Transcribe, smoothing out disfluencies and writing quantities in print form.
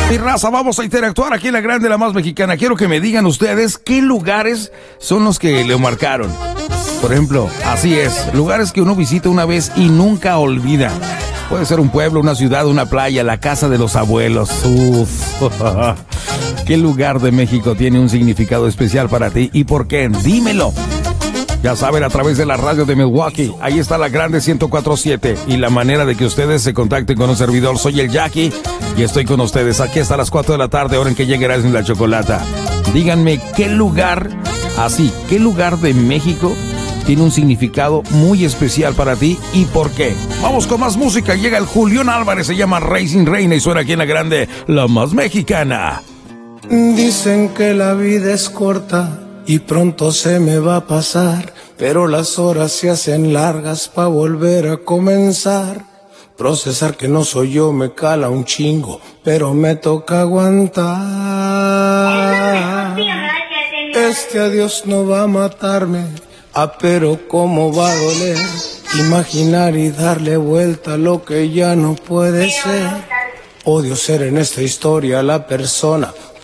Mi raza, vamos a interactuar aquí en la grande, la más mexicana. Quiero que me digan ustedes qué lugares son los que le marcaron. Por ejemplo, así es, lugares que uno visita una vez y nunca olvida. Puede ser un pueblo, una ciudad, una playa, la casa de los abuelos. Uf. ¿Qué lugar de México tiene un significado especial para ti y por qué? Dímelo. Ya saben, a través de la radio de Milwaukee, ahí está la grande 104.7 y la manera de que ustedes se contacten con un servidor. Soy el Jackie y estoy con ustedes aquí hasta las 4 de la tarde, hora en que llegue Erasmo y la Chocolata. Díganme qué lugar, qué lugar de México tiene un significado muy especial para ti y por qué. Vamos con más música. Llega el Julián Álvarez, se llama Racing Reina y suena aquí en la grande, la más mexicana. Dicen que la vida es corta y pronto se me va a pasar, pero las horas se hacen largas pa' volver a comenzar. Procesar que no soy yo me cala un chingo, pero me toca aguantar. Este adiós no va a matarme, pero cómo va a doler imaginar y darle vuelta a lo que ya no puede ser. Odio ser en esta historia la persona